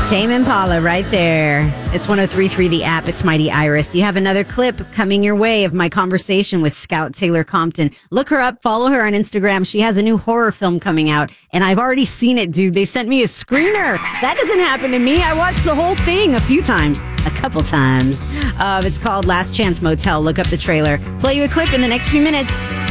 Tame Impala right there. It's 103.3 The App. It's Mighty Iris. You have another clip coming your way of my conversation with Scout Taylor Compton. Look her up. Follow her on Instagram. She has a new horror film coming out, and I've already seen it, dude. They sent me a screener. That doesn't happen to me. I watched the whole thing a couple times. It's called Last Chance Motel. Look up the trailer. Play you a clip in the next few minutes.